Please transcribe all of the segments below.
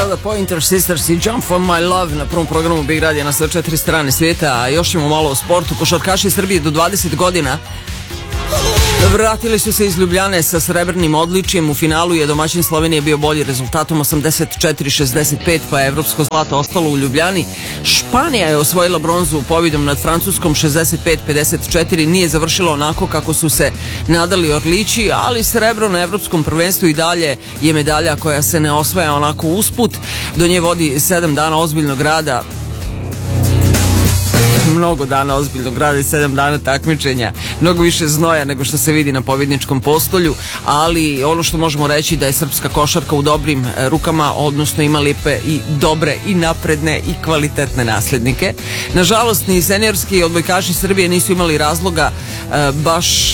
The Pointer Sisters i Jump for My Love na prvom programu Big Radija na sve 4 strane svijeta. A još ćemo malo o sportu. Košarkaši Srbije do 20 godina vratili su se iz Ljubljane sa srebrnim odličjem. U finalu je domaćin Slovenije bio bolji rezultatom 84-65, pa je evropsko zlato ostalo u Ljubljani. Španija je osvojila bronzu pobjedom nad Francuskom 65-54. Nije završilo onako kako su se nadali Orlići, ali srebro na evropskom prvenstvu i dalje je medalja koja se ne osvaja onako usput. Do nje vodi 7 dana ozbiljnog rada. Mnogo dana ozbiljnog rada i 7 dana takmičenja, mnogo više znoja nego što se vidi na pobjedničkom postolju, ali ono što možemo reći da je srpska košarka u dobrim rukama, odnosno ima lijepe i dobre i napredne i kvalitetne naslednike. Nažalost, ni seniorski odbojkaši Srbije nisu imali razloga baš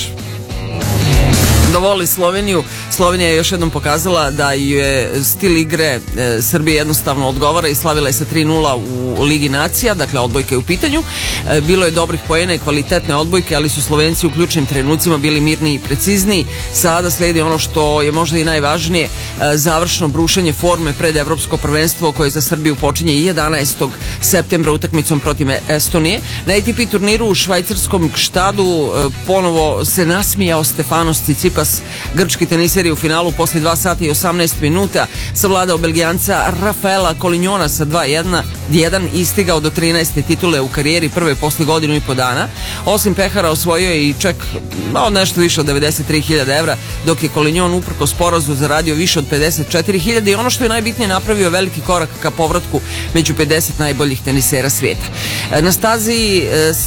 da voli Sloveniju. Slovenija je još jednom pokazala da je stil igre Srbije jednostavno odgovara i slavila je sa 3-0 u Ligi nacija, dakle odbojka je u pitanju. Bilo je dobrih poena i kvalitetne odbojke, ali su Slovenci u ključnim trenucima bili mirniji i precizniji. Sada slijedi ono što je možda i najvažnije, završno brušenje forme pred evropsko prvenstvo koje za Srbiju počinje 11. septembra utakmicom protiv Estonije. Na ATP turniru u švajcarskom Gštadu ponovo se nasmijao Stefanos Tsitsipas, grčki teniser je u finalu posle 2 sata i 18 minuta savladao Belgijanca Rafaela Kolinjona sa 2-1 i stigao do 13. titule u karijeri, prve posle godinu i po dana. Osim pehara osvojio je i ček nešto više od 93.000 evra, dok je Kolinjon uprkos porazu zaradio više od 54.000 i ono što je najbitnije, napravio veliki korak ka povratku među 50 najboljih tenisera svijeta. Na stazi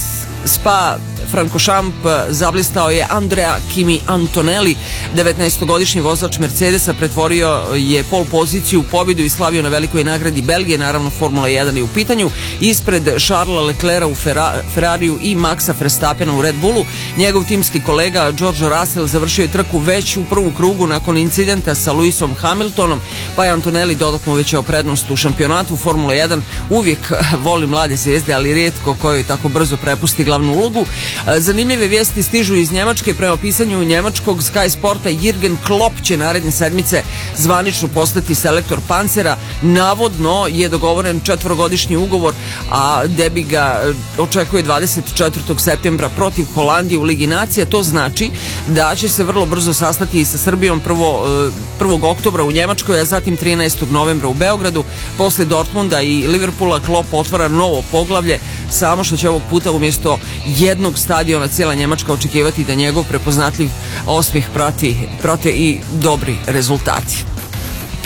Spa Francorchamps zablistao je Andrea Kimi Antonelli, 19-godišnji vozač Mercedesa, pretvorio je pol poziciju u pobjedu i slavio na velikoj nagradi Belgije, naravno Formula 1 je u pitanju, ispred Charlesa Leclerca u Ferrariju i Maxa Verstappena u Red Bullu. Njegov timski kolega George Russell završio je trku već u prvom krugu nakon incidenta sa Lewisom Hamiltonom, pa je Antonelli dodatno uvećao prednost u šampionatu. Formula 1 uvijek voli mlade zvijezde, ali rijetko kojoj tako brzo prepusti glavnu ulogu. Zanimljive vijesti stižu iz Njemačke. Prema pisanju njemačkog Sky Sporta, Jürgen Klopp će naredne sedmice zvanično postati selektor Pancera. Navodno je dogovoren 4-godišnji ugovor, a debi ga očekuje 24. septembra protiv Holandije u Ligi nacija. To znači da će se vrlo brzo sastati i sa Srbijom 1. oktobra u Njemačkoj, a zatim 13. novembra u Beogradu. Posle Dortmunda i Liverpoola Klopp otvara novo poglavlje, samo što će ovog puta umjesto jednog stadiona cijela Njemačka očekivati da njegov prepoznatljiv osmijeh prate i dobri rezultati.